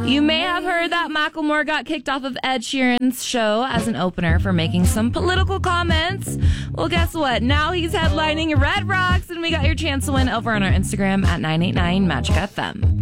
You may have heard that Macklemore got kicked off of Ed Sheeran's show as an opener for making some political comments. Well, guess what? Now he's headlining Red Rocks, and we got your chance to win over on our Instagram at 989 Magic FM.